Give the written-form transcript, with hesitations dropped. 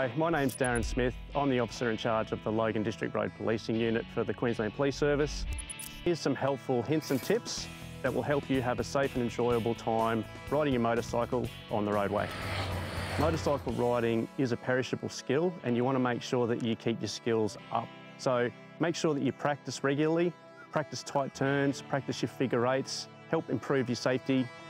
Hi, my name's Darren Smith. I'm the officer in charge of the Logan District Road Policing Unit for the Queensland Police Service. Here's some helpful hints and tips that will help you have a safe and enjoyable time riding your motorcycle on the roadway. Motorcycle riding is a perishable skill and you want to make sure that you keep your skills up. So make sure that you practice regularly, practice tight turns, practice your figure eights, help improve your safety